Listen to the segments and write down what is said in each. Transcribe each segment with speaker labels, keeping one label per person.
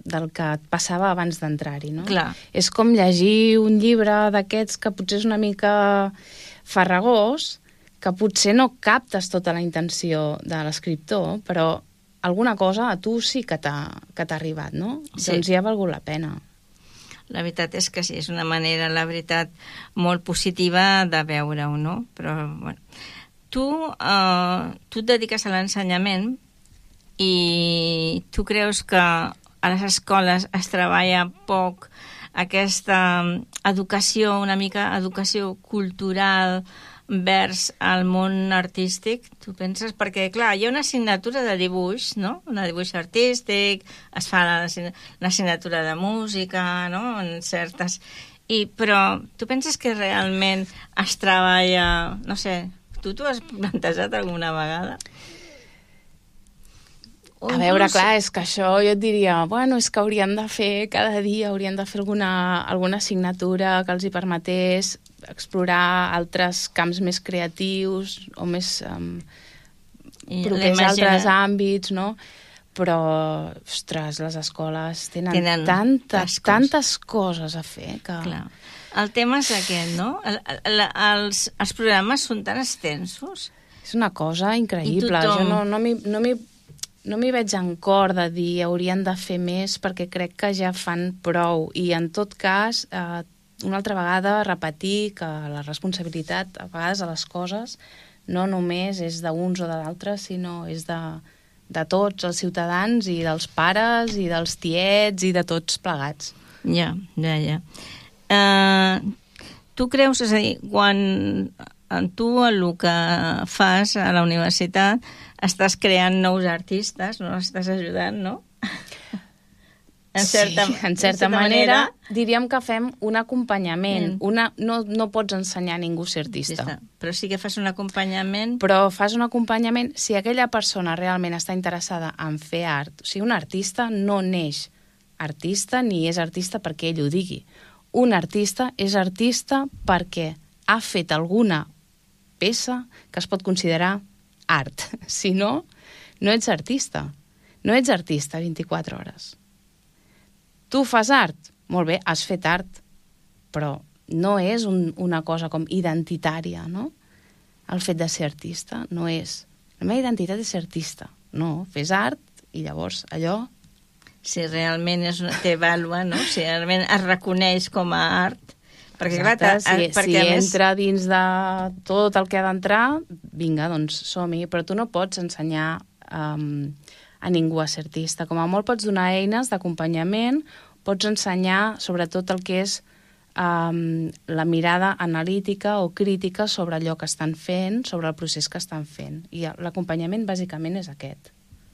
Speaker 1: del que et passava abans d'entrar-hi, no?
Speaker 2: Clar.
Speaker 1: És com llegir un llibre d'aquests que potser és una mica farragós, que potser no captes tota la intenció de l'escriptor, però alguna cosa a tu sí que t'ha arribat, no?
Speaker 2: Sí.
Speaker 1: Doncs ja ha valgut la pena.
Speaker 2: La veritat és que sí, és una manera, la veritat, molt positiva de veure-ho, no? Però, bueno, tu et dediques a l'ensenyament i tu creus que a les escoles es treballa poc aquesta educació, una mica educació cultural vers el món artístic, tu penses? Perquè, clar, hi ha una assignatura de dibuix, no? Una dibuix artístic, es fa l'assignatura de música, no? En certes... Però tu penses que realment es treballa... No sé, tu t'ho has plantejat alguna vegada?
Speaker 1: A veure, clar, és que això jo et diria, bueno, és que haurien de fer cada dia, haurien de fer alguna assignatura que els hi permetés explorar altres camps més creatius o més propers a altres àmbits, no? Però, ostres, les escoles tenen tantes coses a fer que...
Speaker 2: Clar. El tema és aquest, no? Els programes són tan extensos.
Speaker 1: És una cosa increïble. Jo no m'hi veig en cor de dir haurien de fer més perquè crec que ja fan prou. I en tot cas, una altra vegada repetir que la responsabilitat a vegades a les coses no només és d'uns o de d'altres, sinó és de tots els ciutadans i dels pares i dels tiets i de tots plegats.
Speaker 2: Ja. Tu creus, és a dir, quan tu el que fas a la universitat estàs creant nous artistes, no? Estàs ajudant, no? En certa manera
Speaker 1: diríem que fem un acompanyament. No pots ensenyar a ningú a ser artista.
Speaker 2: Però sí que fas un acompanyament.
Speaker 1: Però fas un acompanyament si aquella persona realment està interessada en fer art. O sigui, un artista no neix artista ni és artista perquè ell ho digui. Un artista és artista perquè ha fet alguna peça que es pot considerar art. Si no, no ets artista. No ets artista 24 hores. Tu fas art? Molt bé, has fet art, però no és una cosa com identitària, no? El fet de ser artista no és... La meva identitat és ser artista. No, fes art i llavors allò...
Speaker 2: Si realment té vàlua, no? Si realment es reconeix com a art... Perquè, clar,
Speaker 1: si entra dins de tot el que ha d'entrar, vinga, doncs som-hi. Però tu no pots ensenyar a ningú a ser artista. Com a molt pots donar eines d'acompanyament, pots ensenyar sobretot el que és la mirada analítica o crítica sobre allò que estan fent, sobre el procés que estan fent. I l'acompanyament bàsicament és aquest.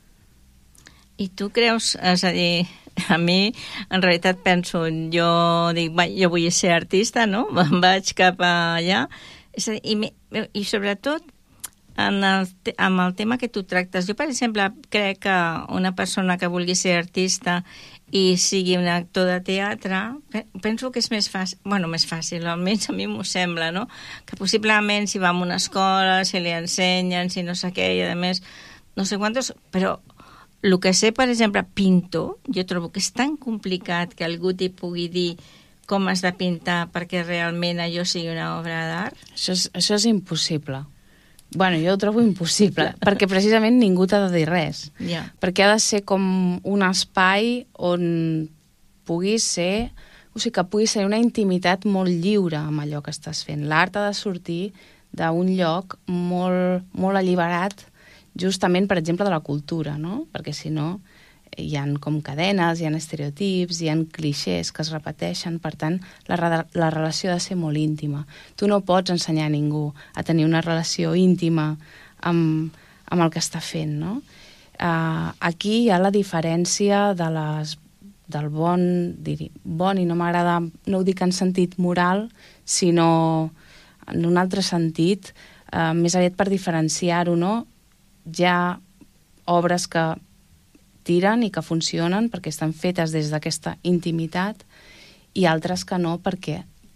Speaker 2: I tu creus, és a dir, a mi en realitat penso, jo dic, jo vull ser artista, no? Me'n vaig cap allà, és a dir, i sobretot amb el tema que tu tractes. Jo, per exemple, crec que una persona que vulgui ser artista i sigui un actor de teatre, penso que és més fàcil, més fàcil, almenys a mi m'ho sembla, no? Que possiblement si va a una escola, si li ensenyen, si no sé què, i a més, no sé quantos, però el que sé, per exemple, pintor, jo trobo que és tan complicat que algú t'hi pugui dir com has de pintar perquè realment allò sigui una obra d'art.
Speaker 1: Això és impossible. Bueno, jo ho trobo impossible, perquè precisament ningú t'ha de dir res.
Speaker 2: Yeah.
Speaker 1: Perquè ha de ser com un espai on puguis ser... O sigui, que pugui ser una intimitat molt lliure amb allò que estàs fent. L'art ha de sortir d'un lloc molt, molt alliberat, justament, per exemple, de la cultura, no? Perquè si no hi ha com cadenes, hi ha estereotips, hi ha clixés que es repeteixen, per tant, la relació ha de ser molt íntima. Tu no pots ensenyar a ningú a tenir una relació íntima amb el que està fent, no? Aquí hi ha la diferència del bon, i no m'agrada, no ho dic en sentit moral, sinó en un altre sentit, més aviat per diferenciar-ho, no? Hi ha obres que tiren i que funcionen perquè estan fetes des d'aquesta intimitat i altres que no perquè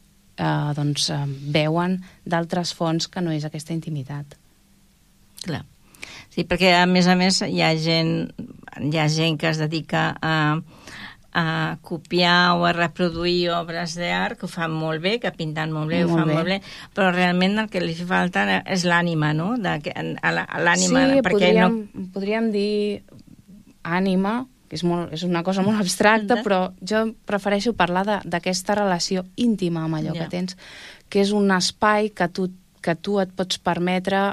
Speaker 1: veuen d'altres fonts que no és aquesta intimitat.
Speaker 2: Clar. Sí, perquè a més hi ha gent que es dedica a a copiar o a reproduir obres d'art que ho fan molt bé, que pinten molt bé, ho fan molt bé, però realment el que li falta és l'ànima, no? L'ànima,
Speaker 1: sí,
Speaker 2: perquè
Speaker 1: podríem dir ànima, que és una cosa molt abstracta, però jo prefereixo parlar d'aquesta relació íntima amb allò que tens, que és un espai que tu et pots permetre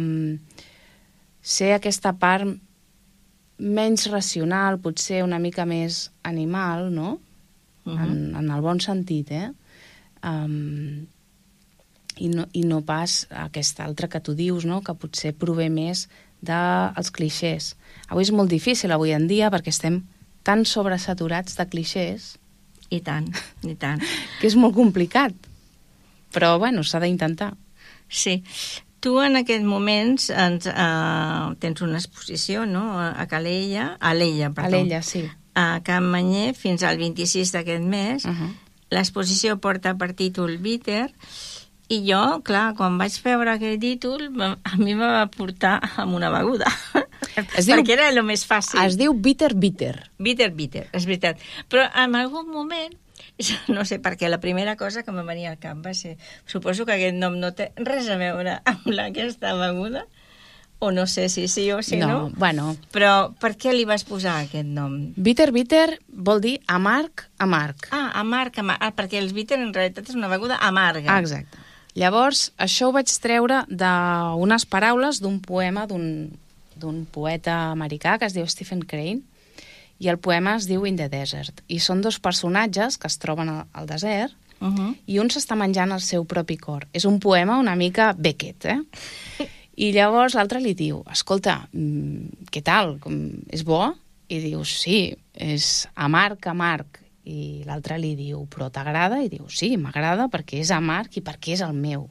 Speaker 1: ser aquesta part menys racional, potser una mica més animal, no? En el bon sentit, I no pas aquesta altra que tu dius, no? Que potser prové més dels clixés. Avui és molt difícil, avui en dia, perquè estem tan sobresaturats de clixés.
Speaker 2: I tant.
Speaker 1: Que és molt complicat. Però, bueno, s'ha d'intentar.
Speaker 2: Sí. Tu en aquests moments tens una exposició, no?, a Calella, a Alella,
Speaker 1: sí.
Speaker 2: A Can Manyer fins al 26 d'aquest mes. L'exposició porta per títol Bitter, i jo, clar, quan vaig veure aquell títol, a mi me va portar amb una beguda. Perquè era el més fàcil.
Speaker 1: Es diu Bitter.
Speaker 2: Bitter, és veritat. Però en algun moment, no sé per què, la primera cosa que em venia al cap va ser, suposo que aquest nom no té res a veure amb aquesta beguda, o no sé si sí o si no.
Speaker 1: Bueno.
Speaker 2: Però per què li vas posar aquest nom?
Speaker 1: Bitter vol dir amarg.
Speaker 2: Amarg, perquè els bitter en realitat és una beguda amarga.
Speaker 1: Exacte. Llavors, això ho vaig treure d'unes paraules d'un poema d'un poeta americà que es diu Stephen Crane, i el poema es diu In the Desert. I són dos personatges que es troben al desert i un s'està menjant el seu propi cor. És un poema una mica Beckett, I llavors l'altre li diu, escolta, què tal? És bo? I diu, sí, és amarg. I l'altre li diu, però t'agrada? I diu, sí, m'agrada perquè és amarg i perquè és el meu.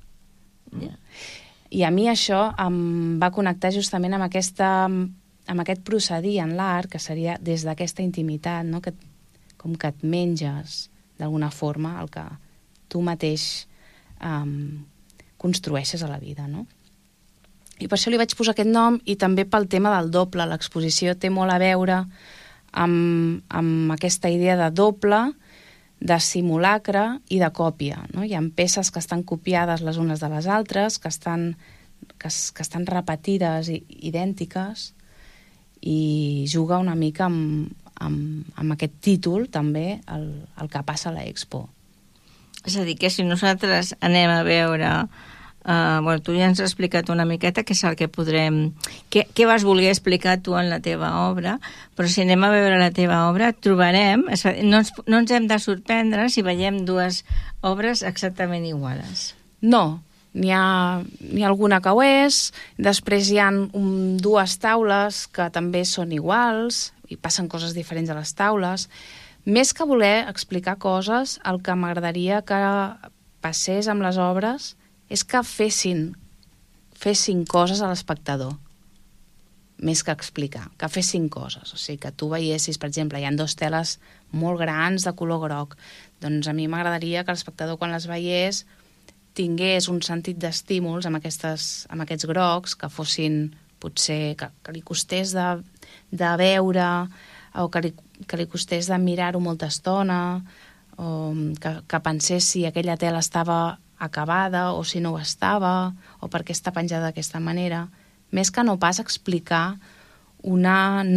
Speaker 1: I a mi això em va connectar justament amb aquest procedir en l'art, que seria des d'aquesta intimitat, no? Com que et menges d'alguna forma el que tu mateix construeixes a la vida, no? I per això li vaig posar aquest nom, i també pel tema del doble. L'exposició té molt a veure amb aquesta idea de doble, de simulacre i de còpia, no? Hi ha peces que estan copiades les unes de les altres, que estan repetides i idèntiques, i juga una mica amb aquest títol també el que passa a l'Expo.
Speaker 2: És a dir, que si nosaltres anem a veure... tu ja ens has explicat una miqueta què és el que podrem... Què vas voler explicar tu en la teva obra, però si anem a veure la teva obra trobarem... No ens hem de sorprendre si veiem dues obres exactament iguales.
Speaker 1: No, n'hi ha alguna que ho és, després hi ha dues taules que també són iguals i passen coses diferents a les taules. Més que voler explicar coses, el que m'agradaria que passés amb les obres és que fessin coses a l'espectador, més que explicar, que fessin coses. O sigui, que tu veiessis, per exemple, hi ha dues teles molt grans de color groc, doncs a mi m'agradaria que l'espectador, quan les veiés, tingués un sentit d'estímuls amb aquests grocs, que fossin, potser, que li costés de veure, o que li costés de mirar-ho molta estona, o que pensés si aquella tela estava acabada o si no ho estava, o per què està penjada d'aquesta manera, més que no pas explicar una